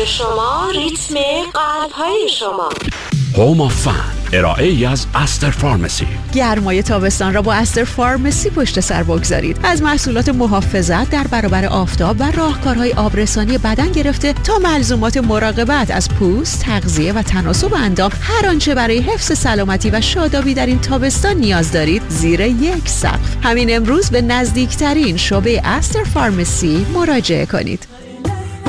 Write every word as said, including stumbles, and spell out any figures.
رادیو شما، ریتم قلب‌های شما. هوم آف فن، ارائه ای از استر فارمسی. گرمای تابستان را با استر فارمسی پشت سر بگذارید. از محصولات محافظت در برابر آفتاب و راهکارهای آبرسانی بدن گرفته تا ملزومات مراقبت از پوست، تغذیه و تناسب اندام، هر آنچه برای حفظ سلامتی و شادابی در این تابستان نیاز دارید زیر یک سقف. همین امروز به نزدیکترین شعبه استر فارمسی مراجعه کنید.